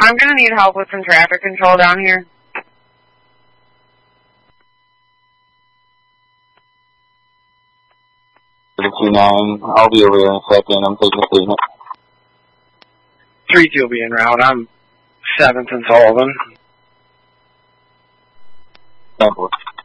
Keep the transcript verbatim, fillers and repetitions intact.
I'm going to need help with some traffic control down here. two nine, I'll be over there in a second. I'm taking a statement. three two will be en route. I'm seventh and Sullivan. Temple.